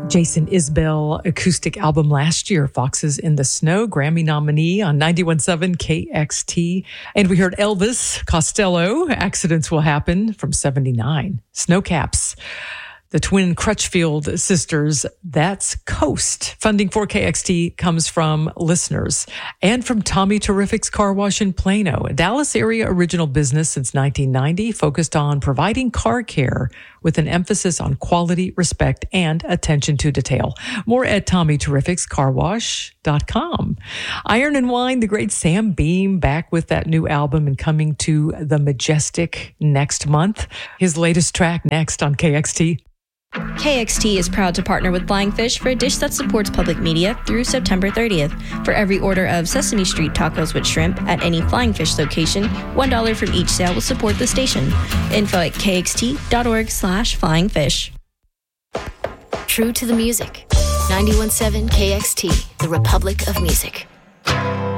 Jason Isbell acoustic album last year, Foxes in the Snow, Grammy nominee on 91.7 KXT. And we heard Elvis Costello, Accidents Will Happen, from 79. Snowcaps. The twin Crutchfield sisters, that's Coast. Funding for KXT comes from listeners and from Tommy Terrific's Car Wash in Plano, a Dallas area original business since 1990, focused on providing car care with an emphasis on quality, respect, and attention to detail. More at TommyTerrificsCarWash.com. Iron and Wine, the great Sam Beam, back with that new album and coming to the Majestic next month. His latest track next on KXT. KXT is proud to partner with Flying Fish for a dish that supports public media through September 30th. For every order of Sesame Street tacos with shrimp at any Flying Fish location, $1 from each sale will support the station. Info at kxt.org/flyingfish. True to the music. 91.7 KXT, the Republic of Music.